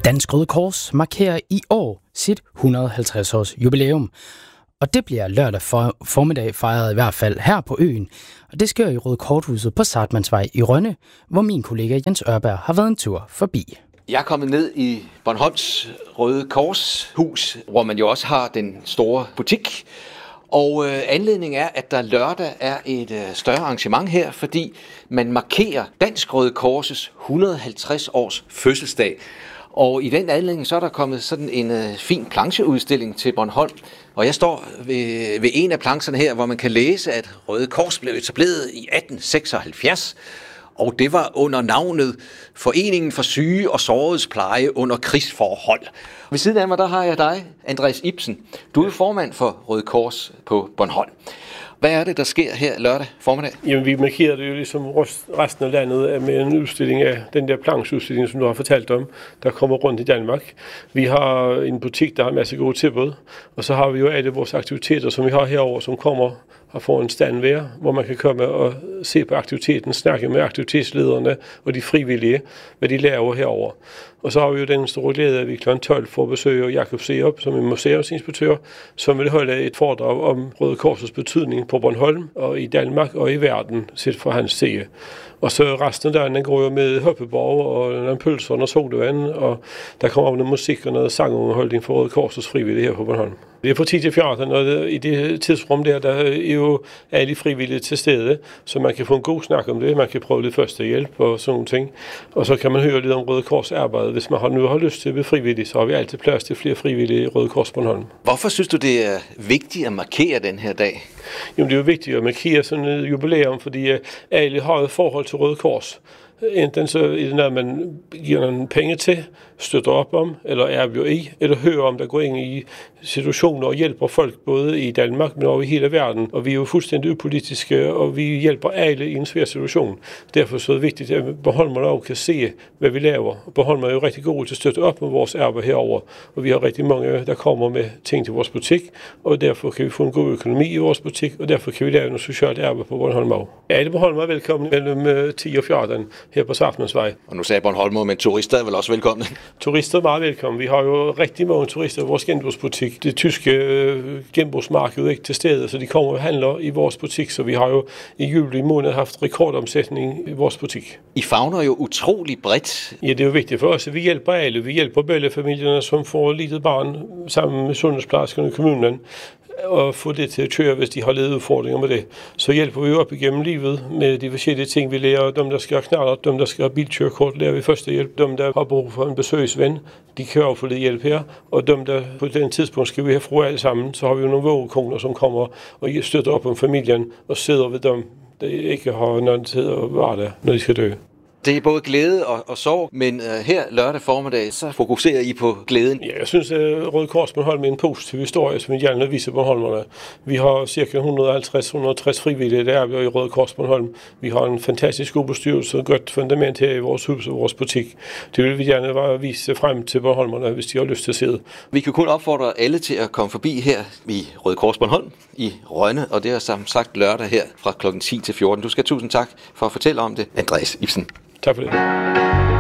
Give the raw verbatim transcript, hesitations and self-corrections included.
Dansk Røde Kors markerer i år sit et hundrede og halvtreds års jubilæum. Og det bliver lørdag for formiddag fejret i hvert fald her på øen. Og det sker i Røde Korthuset på Sartmannsvej i Rønne, hvor min kollega Jens Ørberg har været en tur forbi. Jeg er kommet ned i Bornholms Røde Kors hus, hvor man jo også har den store butik. Og øh, anledningen er, at der lørdag er et øh, større arrangement her, fordi man markerer Dansk Røde Kors' et hundrede og halvtreds års fødselsdag. Og i den anledning så er der kommet sådan en øh, fin plancheudstilling til Bornholm. Og jeg står ved, ved en af plancherne her, hvor man kan læse, at Røde Kors blev etableret i atten seksoghalvfjerds. Og det var under navnet Foreningen for Syge og Såredes Pleje under krigsforhold. Ved siden af mig, der har jeg dig, Andreas Ibsen. Du er formand for Røde Kors på Bornholm. Hvad er det, der sker her lørdag formiddag? Jamen, vi markerer det jo ligesom resten af landet med en udstilling af den der plancheudstilling, som du har fortalt om, der kommer rundt i Danmark. Vi har en butik, der har en masse gode tilbud, og så har vi jo alle vores aktiviteter, som vi har herover, som kommer og får en stand hver, hvor man kan komme og se på aktiviteten, snakke med aktivitetslederne og de frivillige, hvad de laver herover. Og så har vi jo den store glæde, at vi klokken tolv får besøg af Jakob Seop, som er museumsinspektør, som vil holde et foredrag om Røde Kors' betydning på Bornholm og i Danmark og i verden, set fra hans side. Og så resten af dagen, den går jo med hoppeborg og nogle pølser og sodavand, og der kommer også noget musik og noget sangunderholdning for Røde Kors' frivillige her på Bornholm. Det er fra ti til fjorten, og i det tidsrum der, der er jo alle frivillige til stede, så man kan få en god snak om det, man kan prøve lidt førstehjælp og sådan nogle ting. Og så kan man høre lidt om Røde Kors arbejde. Hvis man har nu har lyst til at blive frivillig, så har vi altid plads til flere frivillige i Røde Kors Bornholm. Hvorfor synes du, det er vigtigt at markere den her dag? Jamen, det er jo vigtigt at markere sådan et jubilæum, fordi alle har et forhold til Røde Kors. Enten så er det noget, man giver nogle penge til, støtter op om, eller er jo i, eller hører om, der går ind i situationer og hjælper folk både i Danmark, men også i hele verden. Og vi er jo fuldstændig upolitiske, og vi hjælper alle i en svær situation. Derfor så er det vigtigt, at Bornholmerne også kan se, hvad vi laver. Bornholm er jo rigtig gode til at støtte op med vores arbejde herover, og vi har rigtig mange, der kommer med ting til vores butik, og derfor kan vi få en god økonomi i vores butik, og derfor kan vi lave noget socialt arbejde på Bornholm også. Alle Bornholmer er velkomne mellem ti og fjorten her på Sartmannsvej. Og nu sagde Bornholmer, men turister er vel også velkomne? Turister er meget velkomne. Vi har jo rigtig mange turister i vores genbrugsbutik. Det tyske øh, genbrugsmarked er ikke til stede, så de kommer og handler i vores butik, så vi har jo i juli måned haft rekordomsætning i vores butik. I favner jo utrolig bredt. Ja, det er jo vigtigt for os, at vi hjælper alle. Vi hjælper børnefamilierne, som får et lille barn sammen med sundhedsplejerskerne i kommunen, og få det til at køre, hvis de har ledet udfordringer med det. Så hjælper vi jo op igennem livet med de forskellige ting, vi lærer. Dem, der skal have knaller, dem, der skal have bilkørkort, lærer vi førstehjælp. Dem, der har brug for en besøgsven, de kan jo få lidt hjælp her. Og dem, der på den tidspunkt skal vi have fru alle sammen, så har vi jo nogle vågekoner, som kommer og støtter op om familien og sidder ved dem, der ikke har noget tid at være der, når de skal dø. Det er både glæde og, og sorg, men uh, her lørdag formiddag, så fokuserer I på glæden. Ja, jeg synes, at Røde Kors Bornholm er en positiv historie, som vi gerne vil vise Bornholmerne. Vi har ca. et hundrede og halvtreds til hundrede og tres frivillige, der er vi i Røde Kors Bornholm. Vi har en fantastisk god bestyrelse og et godt fundament her i vores hus og vores butik. Det vil vi gerne vise frem til Bornholmerne, hvis de har lyst til at se det. Vi kan kun opfordre alle til at komme forbi her i Røde Kors Bornholm i Rønne, og det er som sagt lørdag her fra klokken ti til fjorten. Du skal tusind tak for at fortælle om det, Andreas Ibsen. Tak for det.